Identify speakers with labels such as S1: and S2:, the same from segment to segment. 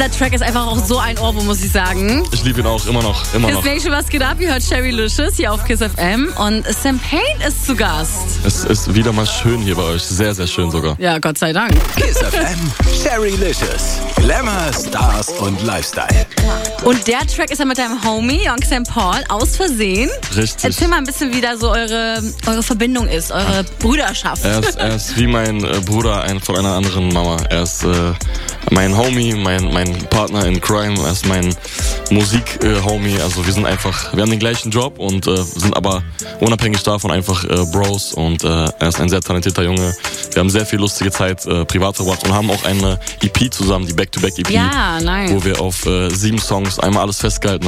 S1: Der Track ist einfach auch so ein Ohrwurm, muss ich sagen.
S2: Ich liebe ihn auch, immer noch.
S1: Kiss Nation, was geht ab? Ihr hört Sherrylicious hier auf Kiss FM und Sam Payne ist zu Gast.
S2: Es ist wieder mal schön hier bei euch, sehr, sehr schön sogar.
S1: Ja, Gott sei Dank.
S3: Kiss FM, Sherrylicious. Glamour, Stars und Lifestyle.
S1: Und der Track ist ja mit deinem Homie, Young Sam Paul, aus Versehen.
S2: Richtig.
S1: Erzähl mal ein bisschen, wie da so eure Verbindung ist, eure Brüderschaft.
S2: Er ist wie mein Bruder von einer anderen Mama. Er ist mein Homie, mein Partner in Crime. Er ist mein Musik-Homie. Also wir haben den gleichen Job und sind aber unabhängig davon einfach Bros. Und er ist ein sehr talentierter Junge. Wir haben sehr viel lustige Zeit privat verbracht und haben auch eine EP zusammen, die Back-to-Back-EP.
S1: Ja, nice.
S2: Wo wir auf 7 Songs einmal alles festgehalten,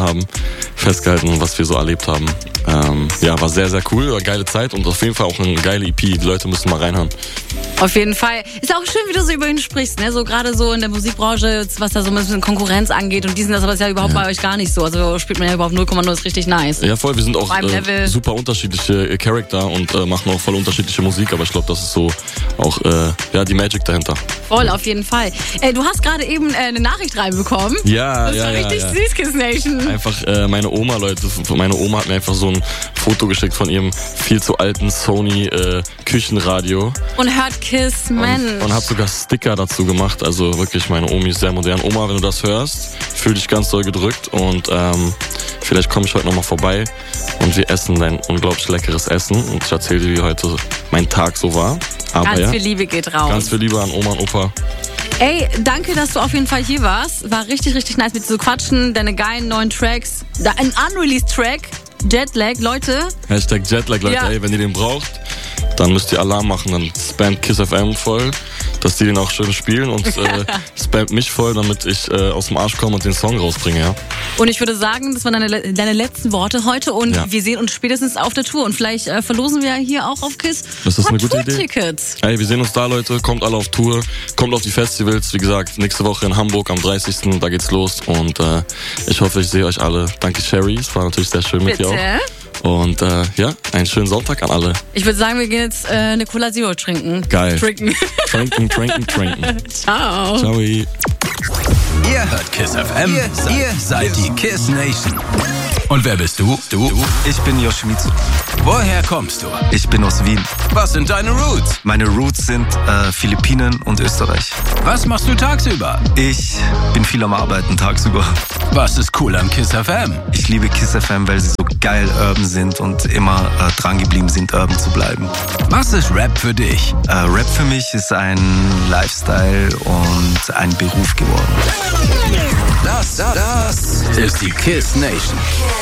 S2: was wir so erlebt haben. War sehr, sehr cool, war geile Zeit und auf jeden Fall auch eine geile EP. Die Leute müssen mal reinhören.
S1: Auf jeden Fall. Ist auch schön, wie du so über ihn sprichst, ne? So gerade so in der Musikbranche, was da so ein bisschen Konkurrenz angeht und das, aber ist ja überhaupt bei euch gar nicht so. Also spielt man ja überhaupt 0,0, ist richtig nice.
S2: Ja, voll. Wir sind auch super unterschiedliche Charakter und machen auch voll unterschiedliche Musik, aber ich glaube, das ist so auch die Magic dahinter.
S1: Voll, auf jeden Fall. Du hast gerade eben eine Nachricht reinbekommen.
S2: Ja,
S1: das war richtig süß, Kiss Nation.
S2: Einfach meine Oma, Leute. Meine Oma hat mir einfach so ein Foto geschickt von ihrem viel zu alten Sony Küchenradio.
S1: Und hört Kiss, Mensch.
S2: Und hat sogar Sticker dazu gemacht. Also wirklich, meine Omi ist sehr modern. Oma, wenn du das hörst, fühl dich ganz doll gedrückt. Und vielleicht komme ich heute nochmal vorbei und wir essen dein unglaublich leckeres Essen. Und ich erzähle dir, wie heute mein Tag so war. Aber
S1: ganz viel Liebe geht raus.
S2: Ganz viel Liebe an Oma und Opa.
S1: Ey, danke, dass du auf jeden Fall hier warst. War richtig, richtig nice mit dir zu quatschen. Deine geilen neuen Tracks. Ein unreleased Track. Jetlag, Leute.
S2: Hashtag Jetlag, Leute. Ja. Ey, wenn ihr den braucht, dann müsst ihr Alarm machen. Dann spamt Kiss FM voll, dass die den auch schön spielen und spamt mich voll, damit ich aus dem Arsch komme und den Song rausbringe, ja.
S1: Und ich würde sagen, das waren deine letzten Worte heute und wir sehen uns spätestens auf der Tour und vielleicht verlosen wir hier auch auf Kiss
S2: das ist eine gute
S1: Tour-Tickets.
S2: Ey, wir sehen uns da, Leute. Kommt alle auf Tour, kommt auf die Festivals. Wie gesagt, nächste Woche in Hamburg am 30. Da geht's los und ich hoffe, ich sehe euch alle. Danke, Sherry. Es war natürlich sehr schön mit dir auch. Und einen schönen Sonntag an alle.
S1: Ich würde sagen, wir gehen jetzt eine Cola Zero trinken.
S2: Geil.
S1: Trinken.
S2: Ciao. Ciao.
S3: Ihr hört Kiss FM. Ihr seid die Kiss Nation. Und wer bist du?
S4: Ich bin Yoshimitsu.
S3: Woher kommst du?
S4: Ich bin aus Wien.
S3: Was sind deine Roots?
S4: Meine Roots sind Philippinen und Österreich.
S3: Was machst du tagsüber?
S4: Ich bin viel am Arbeiten tagsüber.
S3: Was ist cool an Kiss FM?
S4: Ich liebe Kiss FM, weil sie so geil urban sind und immer dran geblieben sind, urban zu bleiben.
S3: Was ist Rap für dich?
S4: Rap für mich ist ein Lifestyle und ein Beruf geworden.
S3: Das ist die Kiss Nation.